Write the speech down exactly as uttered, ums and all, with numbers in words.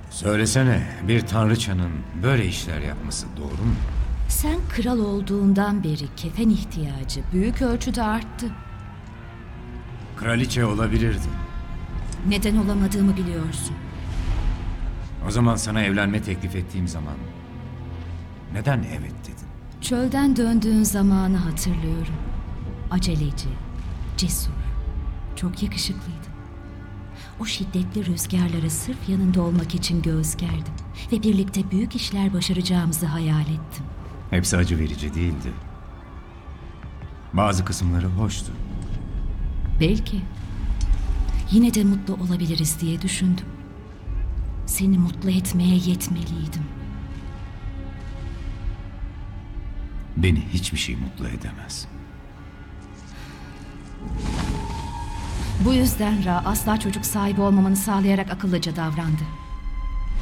Söylesene, bir tanrıçanın böyle işler yapması doğru mu? Sen kral olduğundan beri kefen ihtiyacı büyük ölçüde arttı. Kraliçe olabilirdin. Neden olamadığımı biliyorsun. O zaman sana evlenme teklif ettiğim zaman neden evet dedin? Çölden döndüğün zamanı hatırlıyorum. Aceleci, cesur, çok yakışıklıydın. O şiddetli rüzgarlara sırf yanında olmak için göğüs gerdim. Ve birlikte büyük işler başaracağımızı hayal ettim. Hepsi acı verici değildi. Bazı kısımları hoştu. Belki. Yine de mutlu olabiliriz diye düşündüm. Seni mutlu etmeye yetmeliydim. Beni hiçbir şey mutlu edemez. Bu yüzden Ra asla çocuk sahibi olmamanı sağlayarak akıllıca davrandı.